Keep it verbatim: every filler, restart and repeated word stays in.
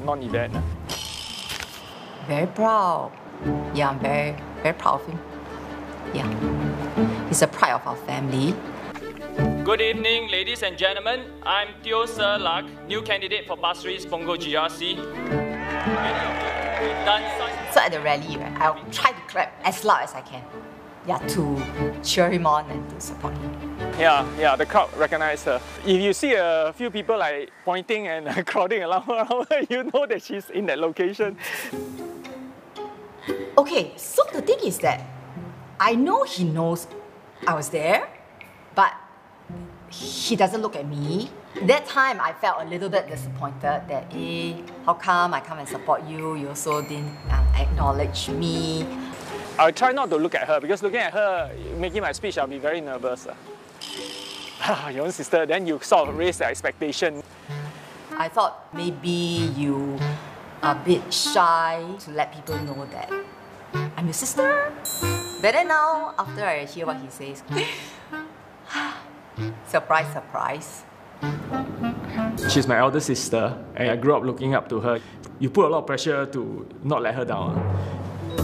non-event. Very proud. Yeah, I'm very, very proud of him. Yeah. He's a pride of our family. Good evening, ladies and gentlemen. I'm Teo Sir Lak, new candidate for Pasir Ris Punggol G R C. So at the rally, right, I'll try to clap as loud as I can. Yeah, to cheer him on and to support him. Yeah, yeah, the crowd recognized her. If you see a few people like pointing and crowding around her, you know that she's in that location. Okay, so the thing is that I know he knows I was there, but he doesn't look at me. That time I felt a little bit disappointed that, eh, how come I come and support you, you also didn't um, acknowledge me. I'll try not to look at her because looking at her, making my speech, I'll be very nervous. Your own sister, then you sort of raise the expectation. I thought maybe you are a bit shy to let people know that I'm your sister. But then now, after I hear what he says, surprise, surprise. She's my elder sister and I grew up looking up to her. You put a lot of pressure to not let her down.